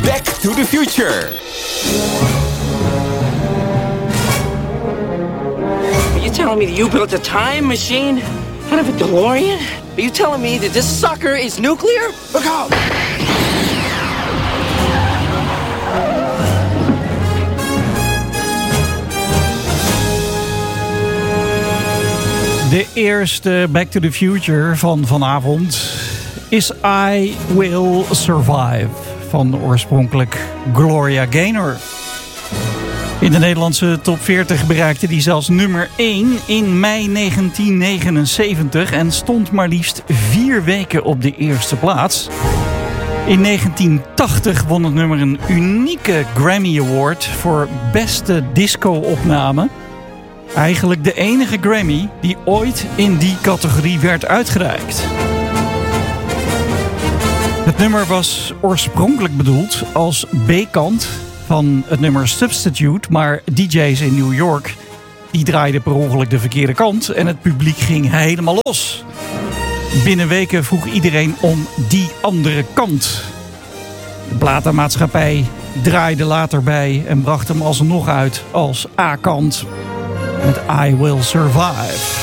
Back to the Future. Are you telling me that you built a time machine out of a DeLorean? Are you telling me that this sucker is nuclear? Look out! De eerste Back to the Future van vanavond is I Will Survive van oorspronkelijk Gloria Gaynor. In de Nederlandse top 40 bereikte die zelfs nummer 1 in mei 1979 en stond maar liefst 4 weken op de eerste plaats. In 1980 won het nummer een unieke Grammy Award voor beste disco-opname. Eigenlijk de enige Grammy die ooit in die categorie werd uitgereikt. Het nummer was oorspronkelijk bedoeld als B-kant van het nummer Substitute, maar DJ's in New York die draaiden per ongeluk de verkeerde kant en het publiek ging helemaal los. Binnen weken vroeg iedereen om die andere kant. De platenmaatschappij draaide later bij en bracht hem alsnog uit als A-kant met I Will Survive.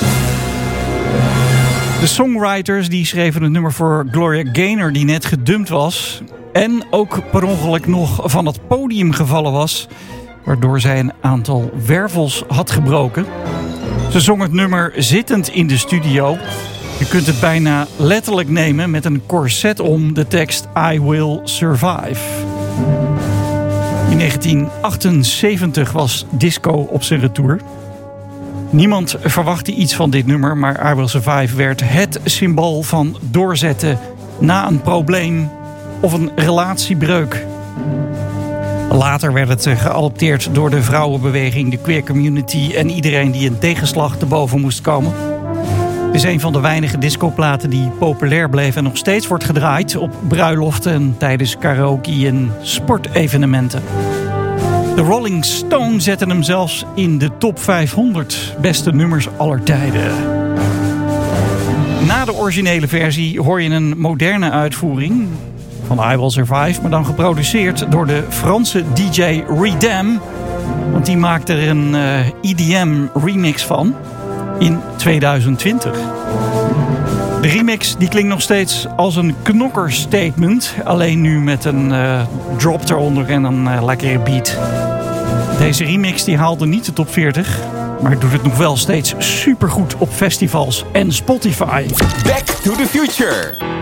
De songwriters die schreven het nummer voor Gloria Gaynor die net gedumpt was en ook per ongeluk nog van het podium gevallen was, waardoor zij een aantal wervels had gebroken. Ze zong het nummer zittend in de studio. Je kunt het bijna letterlijk nemen met een corset om, de tekst I Will Survive. In 1978 was disco op zijn retour. Niemand verwachtte iets van dit nummer, maar I Will Survive werd het symbool van doorzetten na een probleem of een relatiebreuk. Later werd het geadopteerd door de vrouwenbeweging, de queer community en iedereen die een tegenslag te boven moest komen. Het is een van de weinige discoplaten die populair bleef en nog steeds wordt gedraaid op bruiloften en tijdens karaoke en sportevenementen. De Rolling Stones zetten hem zelfs in de top 500 beste nummers aller tijden. Na de originele versie hoor je een moderne uitvoering van I Will Survive, maar dan geproduceerd door de Franse DJ Redam. Want die maakte er een EDM remix van in 2020. De remix die klinkt nog steeds als een knokkerstatement, alleen nu met een drop eronder en een lekkere beat. Deze remix die haalde niet de top 40, maar doet het nog wel steeds supergoed op festivals en Spotify. Back to the Future.